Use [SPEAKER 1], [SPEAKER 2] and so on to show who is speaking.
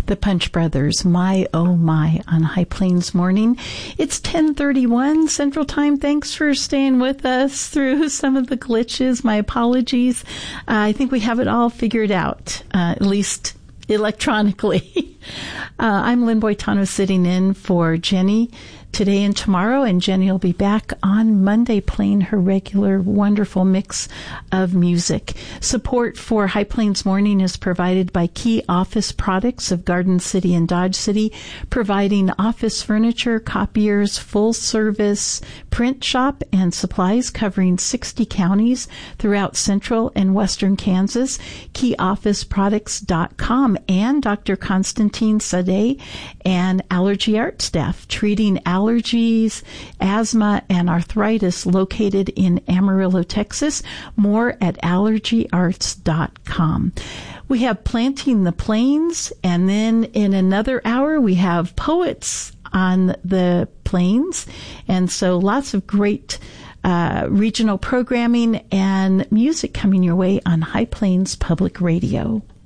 [SPEAKER 1] The Punch Brothers, My Oh My, on High Plains Morning. It's 10:31 Central Time. Thanks for staying with us through some of the glitches. My apologies. I think we have it all figured out, at least electronically. I'm Lynn Boitano, sitting in for Jenny today and tomorrow, and Jenny will be back on Monday playing her regular wonderful mix of music. Support for High Plains Morning is provided by Key Office Products of Garden City and Dodge City, providing office furniture, copiers, full service print shop, and supplies covering 60 counties throughout central and western Kansas. KeyOfficeProducts.com, and Dr. Constantine Sade and Allergy Art staff treating allergies, asthma, and arthritis, located in Amarillo, Texas. More at allergyarts.com. We have Planting the Plains, and then in another hour we have Poets on the Plains. And so lots of great regional programming and music coming your way on High Plains Public Radio.